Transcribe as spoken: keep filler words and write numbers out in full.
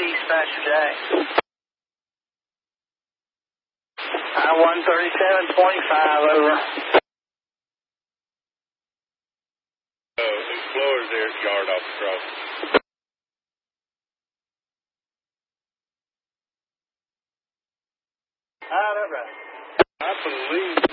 Dispatcher Jack. I one thirty-seven twenty-five, over. Oh, Explorer's there's yard off the crossing. All right, all right. I believe